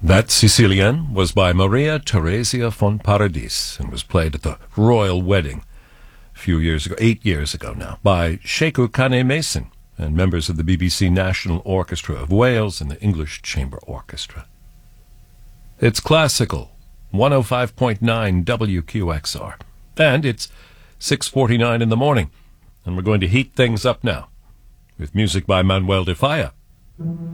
That Sicilian was by Maria Theresia von Paradis and was played at the royal wedding a few years ago, 8 years ago now, by Sekou Kane Mason and members of the BBC National Orchestra of Wales and the English Chamber Orchestra. It's classical, 105.9 WQXR. And it's 6:49 in the morning, and we're going to heat things up now with music by Manuel de Falla.